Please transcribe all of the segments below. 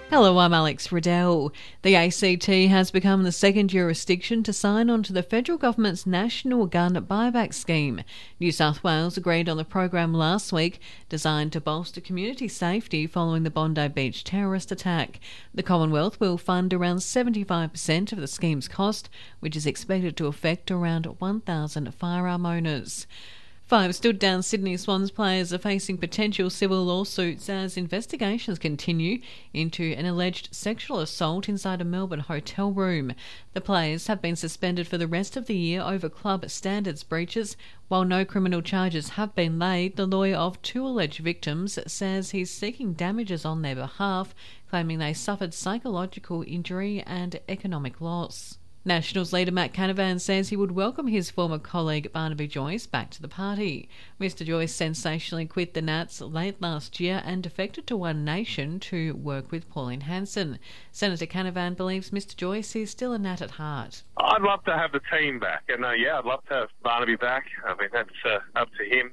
Hello, I'm Alex Riddell. The ACT has become the second jurisdiction to sign on to the federal government's national gun buyback scheme. New South Wales agreed on the program last week, designed to bolster community safety following the Bondi Beach terrorist attack. The Commonwealth will fund around 75% of the scheme's cost, which is expected to affect around 1,000 firearm owners. 5 stood down Sydney Swans players are facing potential civil lawsuits as investigations continue into an alleged sexual assault inside a Melbourne hotel room. The players have been suspended for the rest of the year over club standards breaches. While no criminal charges have been laid, the lawyer of 2 alleged victims says he's seeking damages on their behalf, claiming they suffered psychological injury and economic loss. Nationals leader Matt Canavan says he would welcome his former colleague Barnaby Joyce back to the party. Mr Joyce sensationally quit the Nats late last year and defected to One Nation to work with Pauline Hanson. Senator Canavan believes Mr Joyce is still a Nat at heart. I'd love to have the team back, and I'd love to have Barnaby back. I mean, that's up to him.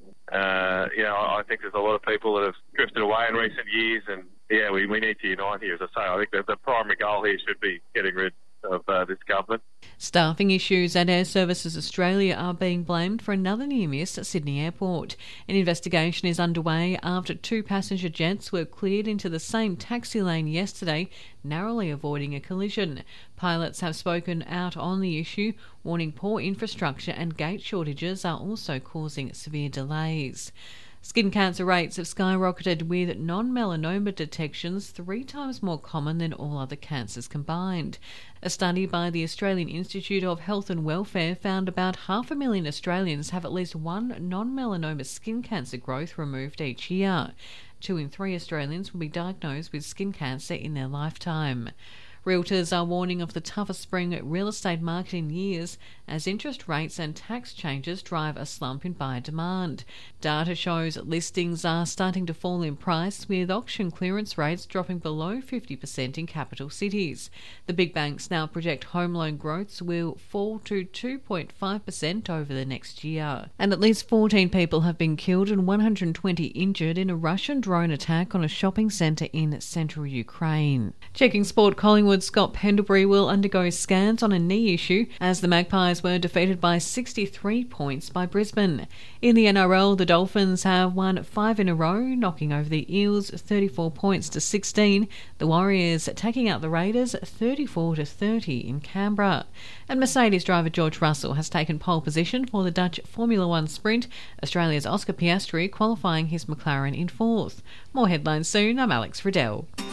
I think there's a lot of people that have drifted away in recent years, and we need to unite here. As I say, I think that the primary goal here should be getting rid of this government. Staffing issues at Air Services Australia are being blamed for another near miss at Sydney Airport. An investigation is underway after 2 passenger jets were cleared into the same taxi lane yesterday, narrowly avoiding a collision. Pilots have spoken out on the issue, warning poor infrastructure and gate shortages are also causing severe delays. Skin cancer rates have skyrocketed, with non-melanoma detections 3 times more common than all other cancers combined. A study by the Australian Institute of Health and Welfare found about 500,000 Australians have at least one non-melanoma skin cancer growth removed each year. 2 in 3 Australians will be diagnosed with skin cancer in their lifetime. Realtors are warning of the toughest spring real estate market in years as interest rates and tax changes drive a slump in buyer demand. Data shows listings are starting to fall in price, with auction clearance rates dropping below 50% in capital cities. The big banks now project home loan growths will fall to 2.5% over the next year. And at least 14 people have been killed and 120 injured in a Russian drone attack on a shopping centre in central Ukraine. Checking sport, Collingwood Scott Pendlebury will undergo scans on a knee issue as the Magpies were defeated by 63 points by Brisbane. In the NRL, the Dolphins have won 5 in a row, knocking over the Eels 34 points to 16. The Warriors taking out the Raiders 34 to 30 in Canberra. And Mercedes driver George Russell has taken pole position for the Dutch Formula 1 sprint, Australia's Oscar Piastri qualifying his McLaren in 4th. More headlines soon. I'm Alex Riddell.